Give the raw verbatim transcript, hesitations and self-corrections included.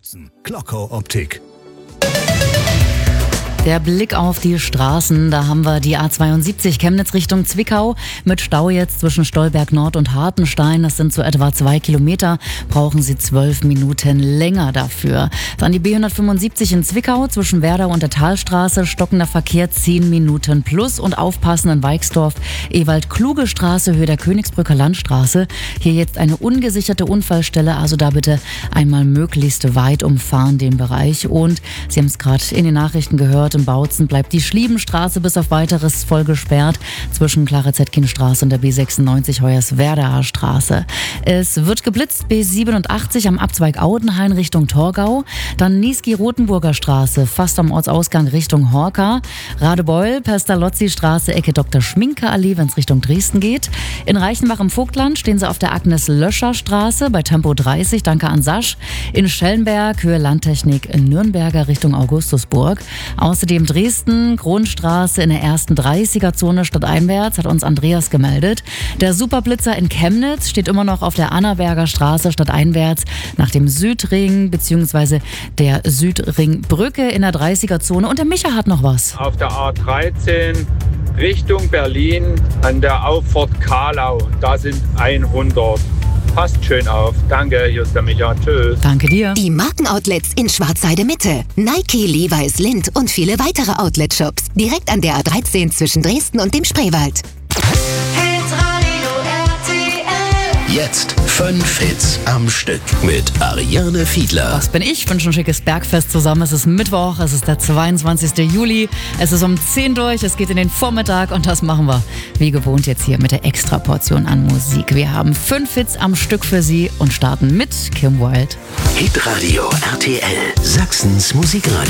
Bautzen. Glockau Optik. Der Blick auf die Straßen, da haben wir die A zweiundsiebzig Chemnitz Richtung Zwickau mit Stau jetzt zwischen Stolberg Nord und Hartenstein. Das sind so etwa zwei Kilometer, brauchen Sie zwölf Minuten länger dafür. Dann die B hundertfünfundsiebzig in Zwickau zwischen Werder und der Talstraße, stockender Verkehr zehn Minuten plus und aufpassen in Weixdorf, Ewald-Kluge-Straße, Höhe der Königsbrücker Landstraße. Hier jetzt eine ungesicherte Unfallstelle, also da bitte einmal möglichst weit umfahren den Bereich. Und Sie haben es gerade in den Nachrichten gehört, in Bautzen bleibt die Schliebenstraße bis auf weiteres voll gesperrt zwischen Clara-Zetkin-Straße und der B sechsundneunzig Hoyerswerdaer Straße. Es wird geblitzt B siebenundachtzig am Abzweig Audenhain Richtung Torgau, dann Niesky-Rotenburger Straße fast am Ortsausgang Richtung Horka, Radebeul, Pestalozzi-Straße, Ecke Doktor Schminke-Allee, wenn es Richtung Dresden geht. In Reichenbach im Vogtland stehen Sie auf der Agnes-Löscher-Straße bei Tempo dreißig, danke an Sasch. In Schellenberg, Höhe Landtechnik in Nürnberger Richtung Augustusburg. Außerdem Dresden, Kronstraße in der ersten dreißiger-Zone stadteinwärts, hat uns Andreas gemeldet. Der Superblitzer in Chemnitz steht immer noch auf der Annaberger Straße stadteinwärts nach dem Südring bzw. der Südringbrücke in der dreißiger-Zone. Und der Micha hat noch was. Auf der A dreizehn Richtung Berlin an der Auffahrt Kahlau, da sind hundert. Passt schön auf. Danke, hier ist der Micha. Tschüss. Danke dir. Die Markenoutlets in Schwarzheide Mitte. Nike, Levi's, Lindt und viele weitere Outlet-Shops. Direkt an der A dreizehn zwischen Dresden und dem Spreewald. Jetzt fünf Hits am Stück mit Ariane Fiedler. Das bin ich. Ich wünsche ein schickes Bergfest zusammen. Es ist Mittwoch, es ist der zweiundzwanzigster Juli. Es ist um zehn durch, es geht in den Vormittag und das machen wir wie gewohnt jetzt hier mit der Extraportion an Musik. Wir haben fünf Hits am Stück für Sie und starten mit Kim Wilde. Hitradio R T L, Sachsens Musikradio.